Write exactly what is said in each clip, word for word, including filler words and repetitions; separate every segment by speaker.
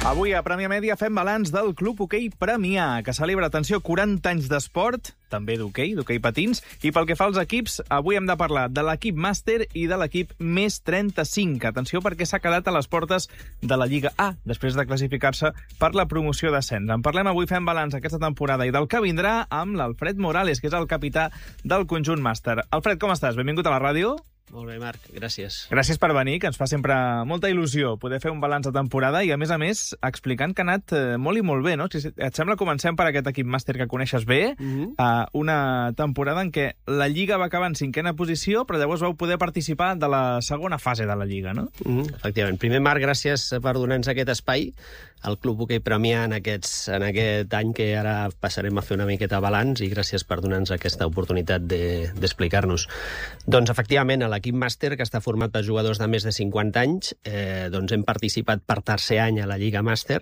Speaker 1: Avui a Premià Mèdia fem balanç del Club Hoquei Premià, que celebra, atenció, quaranta anys d'esport, també d'hoquei, d'hoquei patins, i pel que fa als equips, avui hem de parlar de l'equip màster i de l'equip més trenta-cinc. Atenció, perquè s'ha quedat a les portes de la Lliga A, després de classificar-se per la promoció d'ascens. En parlem avui, fem balanç aquesta temporada i del que vindrà amb l'Alfred Morales, que és el capità del conjunt màster. Alfred, com estàs? Benvingut a la ràdio.
Speaker 2: Molt bé, Marc, gràcies.
Speaker 1: Gràcies per venir, que ens fa sempre molta il·lusió poder fer un balanç de temporada i, a més a més, explicant que ha anat molt i molt bé, no? Si et sembla, comencem per aquest equip màster que coneixes bé, mm-hmm. uh, una temporada en què la Lliga va acabar en cinquena posició, però llavors vau poder participar de la segona fase de la Lliga, no?
Speaker 2: Mm-hmm. Efectivament. Primer, Marc, gràcies per donar-nos aquest espai al Club Hoquei Premià en, aquests, en aquest any que ara passarem a fer una miqueta balanç, i gràcies per donar-nos aquesta oportunitat de, d'explicar-nos. Doncs, efectivament, a l'equip màster, que està format per jugadors de més de cinquanta anys, eh, doncs hem participat per tercer any a la Lliga Màster,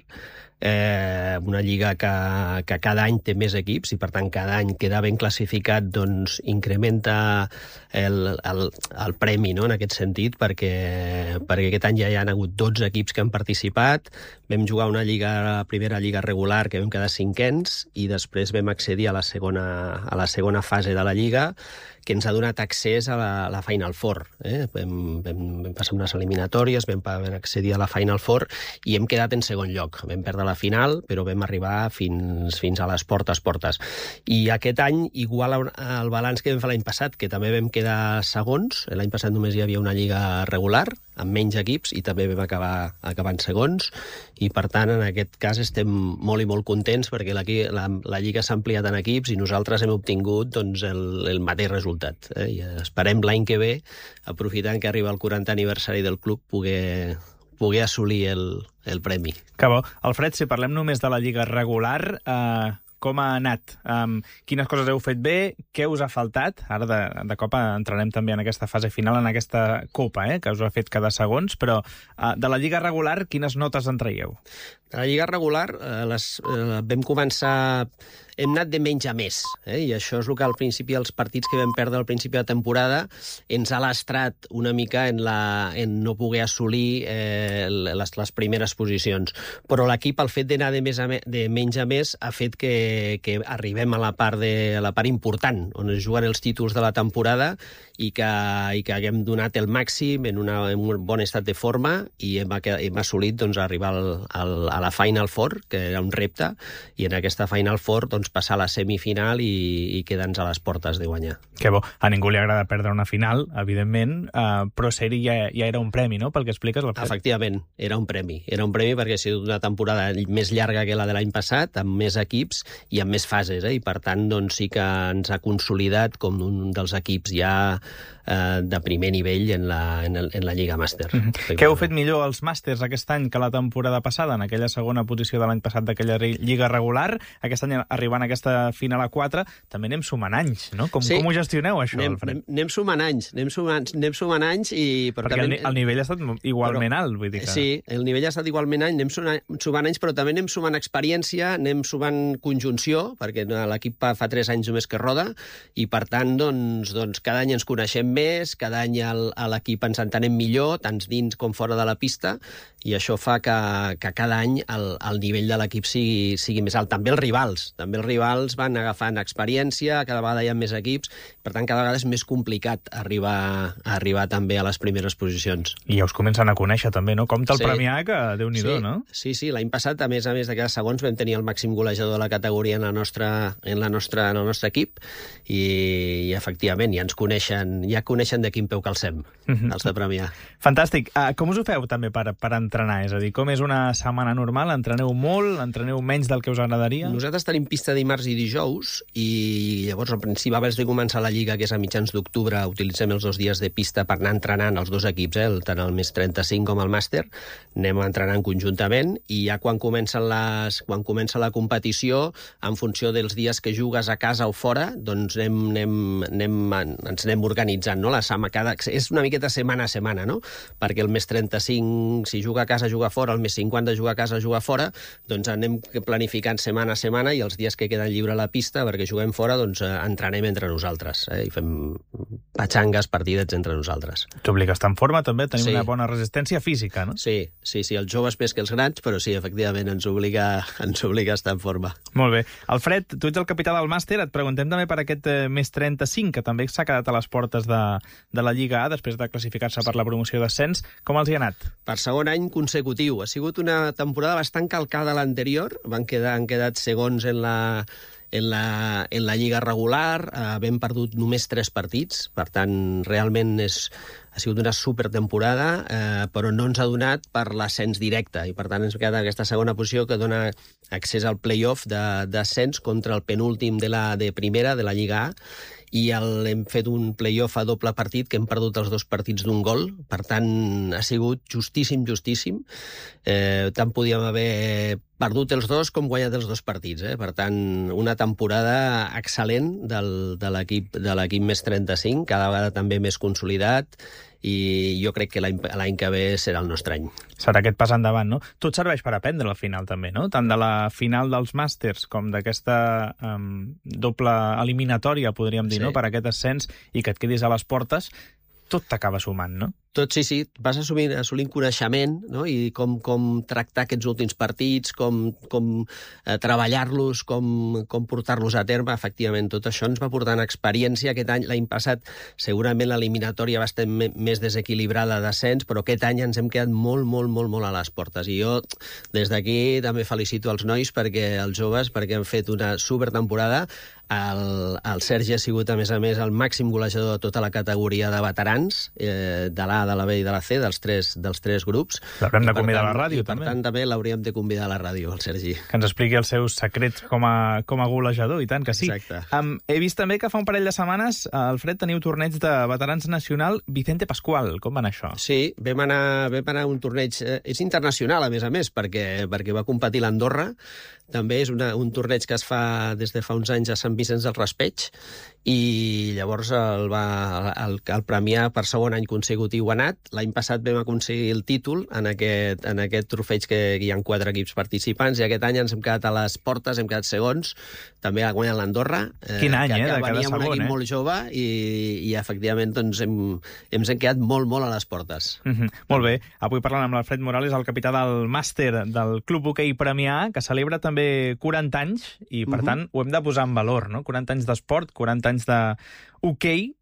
Speaker 2: eh, una lliga que, que cada any té més equips i, per tant, cada any queda ben classificat, doncs incrementa el, el, el premi, no?, en aquest sentit, perquè, perquè aquest any ja hi ha hagut dotze equips que han participat. Vam jugar una lliga, la primera lliga regular, que vam quedar cinquens, i després vam accedir a la segona, a la segona fase de la lliga, que ens ha donat accés a la, a la Final Four. Eh? Vam, vam, vam passar unes eliminatòries, vam, vam accedir a la Final Four i hem quedat en segon lloc. Vam perdre la final, però vam arribar fins, fins a les portes portes. I aquest any, igual al balanç que vam fer l'any passat, que també vam quedar segons, l'any passat només hi havia una lliga regular, amb menys equips, i també vam acabar acabant segons, i per tant, en aquest cas estem molt i molt contents perquè la, la, la lliga s'ha ampliat en equips i nosaltres hem obtingut, doncs, el, el mateix resultat. Eh? I esperem l'any que ve, aprofitant que arriba el quarantè aniversari del club, poder, poder assolir el, el premi.
Speaker 1: Que bo. Alfred, si parlem només de la lliga regular, eh, com ha anat? Um, quines coses heu fet bé? Què us ha faltat? Ara de, de cop entrarem també en aquesta fase final, en aquesta copa, eh, que us ha fet cada segons, però uh, de la lliga regular, quines notes en traieu?
Speaker 2: De la lliga regular eh, les, eh, vam començar... Hem anat de menys a més, eh? I això és el que al principi, els partits que vam perdre al principi de temporada, ens ha lastrat una mica en, la, en no poder assolir eh, les, les primeres posicions. Però l'equip, el fet d'anar de, més a me, de menys a més, ha fet que, que arribem a la part, de, a la part important, on es juguen els títols de la temporada, i que, i que haguem donat el màxim en, una, en un bon estat de forma, i hem, hem assolit, doncs, arribar al, al, a la Final Four, que era un repte, i en aquesta Final Four, doncs, passar a la semifinal i, i quedar-nos a les portes de guanyar.
Speaker 1: Que bo. A ningú li agrada perdre una final, evidentment, uh, però ser-hi ja, ja era un premi, no?, pel que expliques.
Speaker 2: Efectivament, era un premi. Era un premi perquè ha sigut una temporada més llarga que la de l'any passat, amb més equips i amb més fases, eh? I per tant, doncs, sí que ens ha consolidat com un dels equips ja eh, de primer nivell en la, en, el, en la Lliga Màster. Mm-hmm.
Speaker 1: Què heu fet millor els màsters aquest any que la temporada passada, en aquella segona posició de l'any passat d'aquella Lliga regular? Aquest any, arribant a aquesta final a quatre, també anem sumant anys, no? Com, sí. com ho gestioneu, això,
Speaker 2: anem,
Speaker 1: Alfred?
Speaker 2: Anem, anem sumant anys, anem sumant, anem sumant anys i... Però
Speaker 1: perquè
Speaker 2: també,
Speaker 1: el, el nivell ha estat igualment
Speaker 2: però,
Speaker 1: alt, vull dir que...
Speaker 2: Sí, el nivell ha estat igualment alt, anem sumant, sumant anys, però també anem sumant experiència, anem sumant conjunció, perquè l'equip fa tres anys només que roda, i per tant, doncs, doncs cada any ens coneixem més, cada any a l'equip ens entenem millor, tant dins com fora de la pista, i això fa que, que cada any el, el nivell de l'equip sigui, sigui més alt. També els rivals, també els rivals van agafant experiència, cada vegada hi ha més equips, per tant, cada vegada és més complicat arribar, arribar també a les primeres posicions.
Speaker 1: I ja us comencen a conèixer també, no? Compte el
Speaker 2: sí.
Speaker 1: Premià, que Déu-n'hi-do,
Speaker 2: sí.
Speaker 1: no?
Speaker 2: Sí, sí, l'any passat, a més a més de cada segons, vam tenir el màxim golejador de la categoria en, la nostra, en, la nostra, en el nostre equip, i, i efectivament, ja ens coneixen, ja coneixen de quin peu calcem, mm-hmm. els de Premià.
Speaker 1: Fantàstic. Uh, com us ho feu també per, per entrenar? És a dir, com és una setmana normal? Entreneu molt? Entreneu menys del que us agradaria?
Speaker 2: Nosaltres tenim pista dimarts i dijous, i llavors, al principi, abans de començar la Lliga, que és a mitjans d'octubre, utilitzem els dos dies de pista per anar entrenant els dos equips, eh? tant el més trenta-cinc com el màster, anem entrenant conjuntament, i ja quan comencen les, quan comença la competició, en funció dels dies que jugues a casa o fora, doncs anem, anem, anem, ens anem organitzant, no? La sama, cada, és una miqueta setmana a setmana, no? Perquè el mes trenta-cinc, si juga a casa, juga fora, el mes cinquanta, juga a casa, juga fora, doncs anem planificant setmana a setmana i els dies que queden lliure a la pista, perquè juguem fora, doncs entrenem entre nosaltres, eh? I fem patxangues, partidets entre nosaltres.
Speaker 1: T'obliga a estar en forma, també, tenim
Speaker 2: Sí.
Speaker 1: una bona resistència física, no?
Speaker 2: Sí, sí, sí, els joves més que els grans, però sí, efectivament, ens obliga, ens obliga a estar en forma.
Speaker 1: Molt bé. Alfred, tu ets el capità del màster, et preguntem també per aquest eh, mes trenta-cinc, que també s'ha quedat a les portes de, de la Lliga A, després de classificar-se per la promoció d'ascens. Com els hi ha anat?
Speaker 2: Per segon any consecutiu. Ha sigut una temporada bastant calcada a l'anterior. Van quedar, han quedat segons en la, en la, en la Lliga regular. Eh, hem perdut només tres partits. Per tant, realment és, ha sigut una supertemporada, eh, però no ens ha donat per l'ascens directe. I per tant ens queda aquesta segona posició que dona accés al play-off d'ascens contra el penúltim de la de primera, de la Lliga A, i el, hem fet un play-off a doble partit que hem perdut els dos partits d'un gol. Per tant, ha sigut justíssim, justíssim. Eh, tant podíem haver perdut els dos com guanyat els dos partits. Eh? Per tant, una temporada excel·lent del, de l'equip de l'equip més trenta-cinc, cada vegada també més consolidat, i jo crec que l'any l'any que ve serà el nostre any.
Speaker 1: Serà aquest pas endavant, no? Tot serveix per aprendre al final, també, no? Tant de la final dels màsters com d'aquesta um, doble eliminatòria, podríem dir,
Speaker 2: Sí.
Speaker 1: no?, per aquest ascens, i que et quedis a les portes, tot t'acaba sumant, no?
Speaker 2: Tot, sí, sí, vas assolint, assolint coneixement, no? I com, com tractar aquests últims partits, com, com eh, treballar-los, com, com portar-los a terme. Efectivament, tot això ens va portant experiència. Aquest any, l'any passat, segurament l'eliminatòria va estar més desequilibrada d'ascens, però aquest any ens hem quedat molt, molt, molt, molt a les portes. I jo, des d'aquí, també felicito els nois, perquè els joves, perquè han fet una supertemporada. El, el Sergi ha sigut, a més a més, el màxim golejador de tota la categoria de veterans, eh, de l'A, de la B i de la C, dels tres, dels tres grups.
Speaker 1: L'haurem de
Speaker 2: I, per
Speaker 1: convidar a la
Speaker 2: tant-
Speaker 1: ràdio,
Speaker 2: i, per
Speaker 1: també.
Speaker 2: tant, també l'hauríem de convidar a la ràdio, el Sergi.
Speaker 1: Que ens expliqui els seus secrets com a, com a golejador, i tant que sí.
Speaker 2: Exacte.
Speaker 1: Um, he vist també que fa un parell de setmanes, Alfred, teniu torneig de veterans nacional Vicente Pascual. Com va anar això?
Speaker 2: Sí, vam anar, vam anar a un torneig... Eh, és internacional, a més a més, perquè, perquè va competir l'Andorra. També és una, un torneig que es fa des de fa uns anys a Sant Vicenç del Raspeig, i llavors el, va, el, el premiar per segon any consecutiu ha anat. L'any passat vam aconseguir el títol en aquest, en aquest trofeig que hi ha quatre equips participants, i aquest any ens hem quedat a les portes, hem quedat segons, també ha guanyat l'Andorra.
Speaker 1: Quin any,
Speaker 2: que,
Speaker 1: eh,
Speaker 2: que
Speaker 1: de cada
Speaker 2: venia amb un
Speaker 1: segon,
Speaker 2: equip
Speaker 1: eh?
Speaker 2: molt jove, i, i efectivament doncs, hem, hem quedat molt, molt a les portes.
Speaker 1: Mm -hmm. Molt bé. Avui parlant amb l'Alfred Morales, el capità del màster del Club Hoquei Premià, que celebra també quaranta anys, i per
Speaker 2: Mhm.
Speaker 1: tant ho hem de posar en valor, no? quaranta anys d'esport, quaranta anys de hoquei,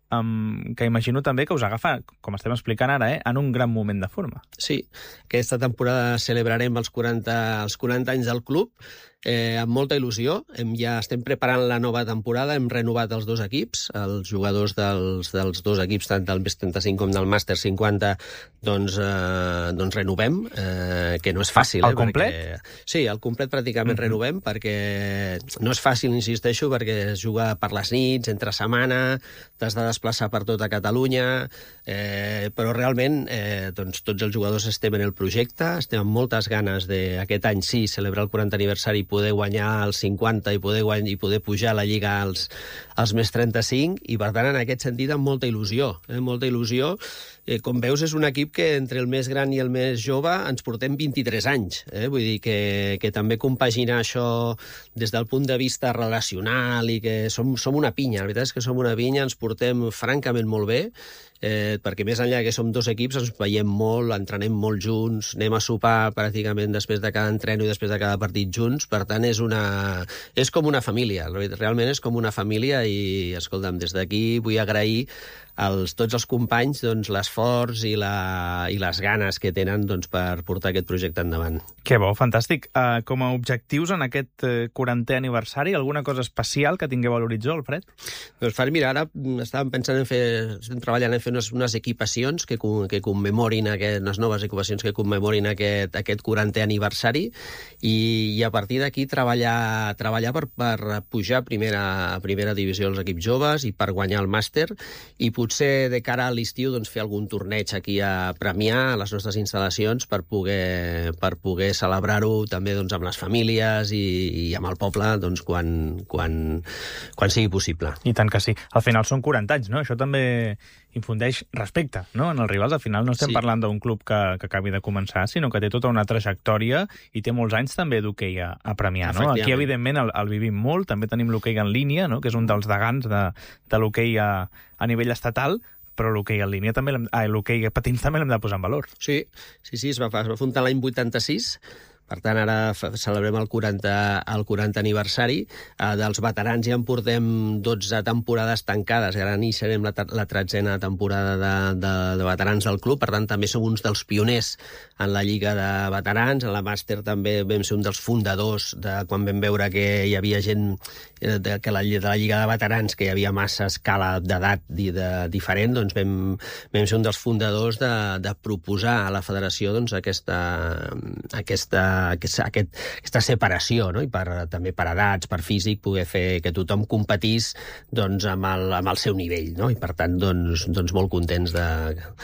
Speaker 1: um, que imagino també que us agafa, com estem explicant ara, eh, en un gran moment de forma.
Speaker 2: Sí, aquesta temporada celebrarem els quaranta, els quaranta anys del club, eh, amb molta il·lusió. Hem, ja estem preparant la nova temporada, hem renovat els dos equips, els jugadors dels, dels dos equips, tant del més trenta-cinc com del màster cinquanta, doncs, eh, doncs renovem, eh, que no és fàcil.
Speaker 1: El
Speaker 2: eh,
Speaker 1: complet?
Speaker 2: Perquè, sí, el complet pràcticament
Speaker 1: Mhm.
Speaker 2: renovem, perquè no és fàcil, insisteixo, perquè es juga per les nits, entre setmana, t'has de desplaçar per tota Catalunya, eh, però realment eh, doncs, tots els jugadors estem en el projecte, estem amb moltes ganes d'aquest any sí celebrar el quaranta aniversari, poder guanyar els cinquanta i poder, guany, i poder pujar a la Lliga als, als més trenta-cinc, i per tant en aquest sentit amb molta il·lusió, eh, molta il·lusió. Eh, com veus, és un equip que entre el més gran i el més jove ens portem vint-i-tres anys. Eh? Vull dir que, que també compaginar això des del punt de vista relacional, i que som, som una pinya, la veritat és que som una pinya, ens portem francament molt bé, eh, perquè més enllà que som dos equips ens veiem molt, entrenem molt junts, anem a sopar pràcticament després de cada entreno i després de cada partit junts. Per tant, és, una, és com una família, realment és com una família, i escolta'm, des d'aquí vull agrair als tots els companys doncs, l'esforç i, la, i les ganes que tenen doncs, per portar aquest projecte endavant.
Speaker 1: Que bo, fantàstic. Uh, com a objectius en aquest uh, quarantè aniversari, alguna cosa especial que tingueu a l'horitzó, Alfred?
Speaker 2: Doncs, Far, mira, ara estàvem pensant en fer, estem treballant en fer unes, unes equipacions que, que commemorin aquest, unes noves equipacions que commemorin aquest, aquest quarantè aniversari, i, i a partir d'aquí treballar, treballar per, per pujar a primera, a primera divisió els equips joves i per guanyar el màster, i potser de cara a l'estiu doncs, fer algun un torneig aquí a Premià, a les nostres instal·lacions, per poder, per poder celebrar-ho també doncs, amb les famílies i, i amb el poble doncs, quan, quan, quan sigui possible.
Speaker 1: I tant que sí. Al final són quaranta anys, no? Això també infundeix respecte, no? En els rivals, al final no estem sí. parlant d'un club que, que acabi de començar, sinó que té tota una trajectòria i té molts anys també d'hoquei a, a Premià, no? Aquí, evidentment, el, el vivim molt. També tenim l'hoquei en línia, no? Que és un dels degans de, de l'hoquei a, a nivell estatal, però l'hoquei en línia també, ah, l'hoquei a patins també l'hem de posar en valor.
Speaker 2: Sí, sí, sí, es va, es va fundar l'any vuitanta-sis. Per tant, ara celebrem el quaranta, el quaranta aniversari. Eh, dels veterans ja en portem dotze temporades tancades. Ara iniciarem la, la tretzena temporada de, de, de veterans del club. Per tant, també som uns dels pioners en la Lliga de Veterans. En la Màster també vam ser un dels fundadors de quan vam veure que hi havia gent eh, de, que la, de la Lliga de Veterans, que hi havia massa escala d'edat de, de, diferent, doncs vam, vam ser un dels fundadors de, de proposar a la federació doncs, aquesta, aquesta Aquest, aquest, aquesta separació, no? I per, també per edats, per físic, poder fer que tothom competís doncs, amb, el, amb el seu nivell, no? I per tant, doncs, doncs molt contents de,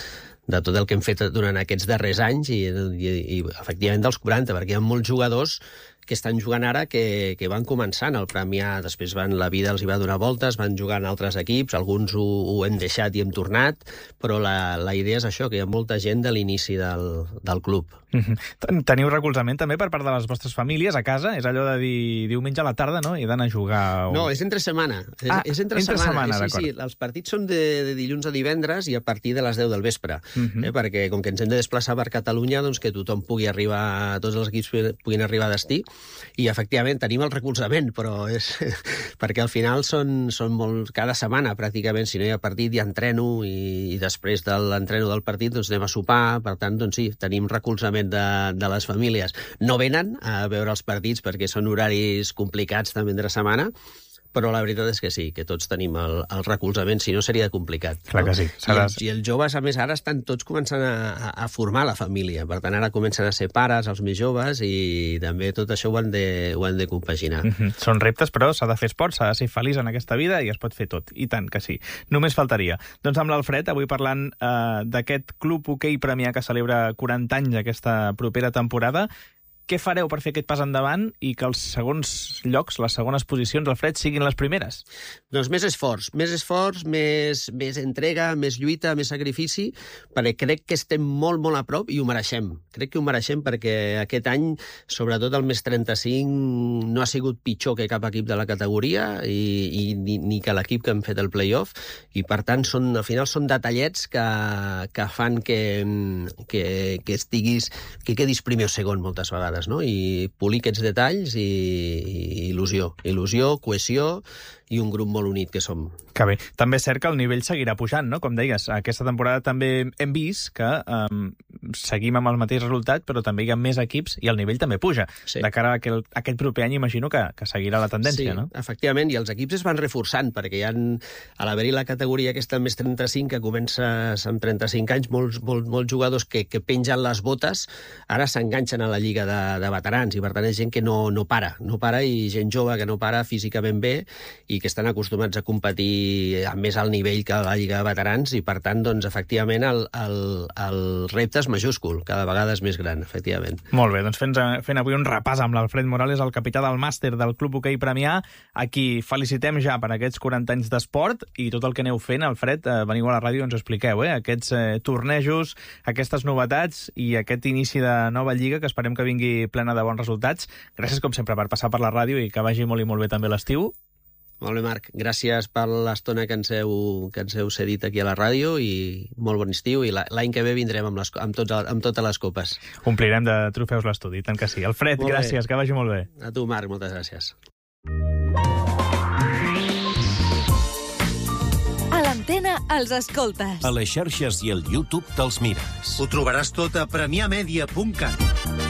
Speaker 2: de tot el que hem fet durant aquests darrers anys i, i, i efectivament dels quaranta, perquè hi ha molts jugadors que estan jugant ara, que, que van començant al Premià, després van, la vida els hi va donar voltes, van jugar en altres equips, alguns ho, ho hem deixat i hem tornat, però la, la idea és això, que hi ha molta gent de l'inici del, del club.
Speaker 1: Mm-hmm. Teniu recolzament també per part de les vostres famílies a casa? És allò de dir diumenge a la tarda, no? He d'anar a jugar... O...
Speaker 2: No, és entre setmana. És,
Speaker 1: ah,
Speaker 2: és entre,
Speaker 1: entre
Speaker 2: setmana.
Speaker 1: setmana,
Speaker 2: sí, sí, els partits són de, de dilluns a divendres i a partir de les deu del vespre, mm-hmm. eh? Perquè com que ens hem de desplaçar per Catalunya, doncs que tothom pugui arribar, tots els equips puguin arribar a destí, i efectivament tenim el recolzament, però és perquè al final són, són molt... Cada setmana, pràcticament, si no hi ha partit, hi entreno i, i després de l'entreno del partit doncs anem a sopar. Per tant, doncs sí, tenim recolzament de, de les famílies. No venen a veure els partits perquè són horaris complicats també entre setmana, però la veritat és que sí, que tots tenim el, el recolzament, si no seria complicat.
Speaker 1: Clar
Speaker 2: no?
Speaker 1: que sí.
Speaker 2: I, els, I els joves, a més, ara estan tots començant a, a formar la família. Per tant, ara comencen a ser pares, els més joves, i també tot això ho han de, ho han de compaginar.
Speaker 1: Mm-hmm. Són reptes, però s'ha de fer esport, s'ha de ser feliç en aquesta vida i es pot fer tot. I tant que sí. Només faltaria. Doncs amb l'Alfred, avui parlant eh, d'aquest Club Hoquei Premià que celebra quaranta anys aquesta propera temporada. Què fareu per fer aquest pas endavant i que els segons llocs, les segones posicions, Alfred, siguin les primeres?
Speaker 2: Doncs més esforç, més esforç, més, més entrega, més lluita, més sacrifici, perquè crec que estem molt, molt a prop i ho mereixem. Crec que ho mereixem perquè aquest any, sobretot el més trenta-cinc, no ha sigut pitjor que cap equip de la categoria i, i ni, ni que l'equip que hem fet el play-off, i per tant són, al final són detallets que, que fan que, que, que estiguis, que quedis primer o segon moltes vegades. No? I polir aquests detalls i, i il·lusió. Il·lusió, cohesió i un grup molt unit que som.
Speaker 1: Que bé. També és cert que el nivell seguirà pujant, no? Com deies, aquesta temporada també hem vist que um, seguim amb el mateix resultat, però també hi ha més equips i el nivell també puja. Sí. De cara a aquel, aquest proper any imagino que, que seguirà la tendència,
Speaker 2: sí,
Speaker 1: no?
Speaker 2: Sí, efectivament, i els equips es van reforçant, perquè hi ha, a l'haver-hi la categoria aquesta més trenta-cinc, que comences amb trenta-cinc anys, molts, molts, molts jugadors que, que pengen les botes, ara s'enganxen a la Lliga de, de veterans, i per tant és gent que no, no para, no para, i gent jove que no para físicament bé, i que estan acostumats a competir a més alt nivell que la Lliga de Veterans, i per tant, doncs, efectivament, el, el, el repte és majúscul, cada vegada és més gran, efectivament.
Speaker 1: Molt bé, doncs fent, fent avui un repàs amb l'Alfred Morales, el capità del màster del Club Hoquei Premià, a qui felicitem ja per aquests quaranta anys d'esport i tot el que aneu fent. Alfred, eh, veniu a la ràdio i ens ho expliqueu, eh? Aquests eh, tornejos, aquestes novetats i aquest inici de nova lliga que esperem que vingui plena de bons resultats. Gràcies, com sempre, per passar per la ràdio i que vagi molt i molt bé també l'estiu.
Speaker 2: Molt bé, Marc. Gràcies per l'estona que ens heu, que ens heu cedit aquí a la ràdio i molt bon estiu, i l'any que ve vindrem amb, les, amb, tots, amb totes les copes.
Speaker 1: Omplirem de trofeus l'estudi, tant que sí. Alfred, molt gràcies, bé. Que vagi molt bé.
Speaker 2: A tu, Marc, moltes gràcies.
Speaker 3: A l'antena els escoltes.
Speaker 4: A les xarxes i al YouTube te'ls mires.
Speaker 5: Ho trobaràs tot a premià media punt cat.